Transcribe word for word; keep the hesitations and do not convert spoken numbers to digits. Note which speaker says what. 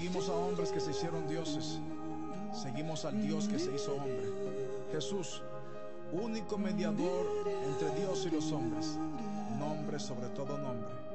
Speaker 1: seguimos a hombres que se hicieron dioses. Seguimos al Dios que se hizo hombre. Jesús, único mediador entre Dios y los hombres. Nombre sobre todo nombre.